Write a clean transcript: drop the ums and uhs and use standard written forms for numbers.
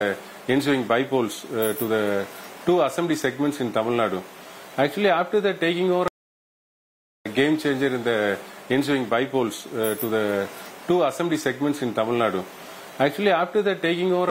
ensuing bipoles to the two assembly segments in Tamil Nadu. Actually, after the taking over, a game changer in the ensuing bipoles to the two assembly segments in Tamil Nadu. Actually, after the taking over